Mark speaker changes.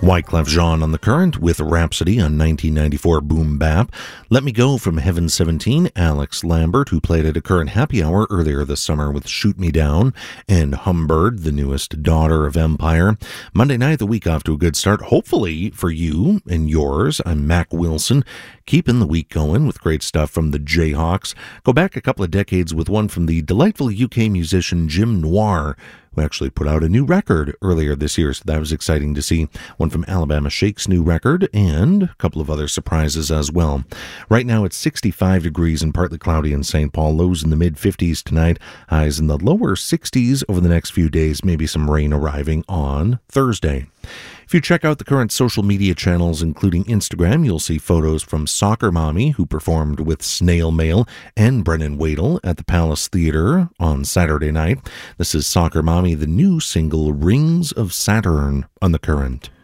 Speaker 1: Wyclef Jean on the Current with Rhapsody on 1994 Boom Bap. Let Me Go from Heaven 17, Alex Lambert, who played at a Current happy hour earlier this summer with Shoot Me Down, and Humbird, the newest daughter of Empire. Monday night, the week off to a good start, hopefully for you and yours. I'm Mac Wilson, keeping the week going with great stuff from the Jayhawks. Go back a couple of decades with one from the delightful UK musician Jim Noir, who actually put out a new record earlier this year, so that was exciting to see. One from Alabama Shake's new record, and a couple of other surprises as well. Right now it's 65 degrees and partly cloudy in St. Paul. Lows in the mid-50s tonight, highs in the lower 60s over the next few days, maybe some rain arriving on Thursday. If you check out the Current social media channels, including Instagram, you'll see photos from Soccer Mommy, who performed with Snail Mail and Brennan Wadle at the Palace Theatre on Saturday night. This is Soccer Mommy, the new single Rings of Saturn on the Current.